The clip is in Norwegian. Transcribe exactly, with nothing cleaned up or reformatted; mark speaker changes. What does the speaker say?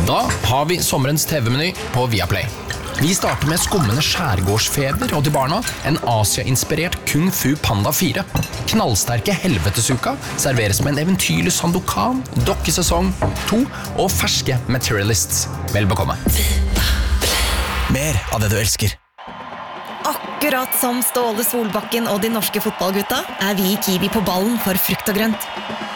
Speaker 1: Da har vi sommerens T V-meny på Viaplay. Vi starter med skummende skjærgårdsfeber og til barna en Asia-inspirert Kung Fu Panda fire. Knallsterke Helvetesuka serveres med en eventyrlig Sandokan, dokkesesong to og ferske Materialists. Vel bekomme.
Speaker 2: Mer av det du elsker.
Speaker 3: Akkurat som Ståle Solbakken og de norske fotballgutta er vi i Kiwi på ballen for frukt og grønt.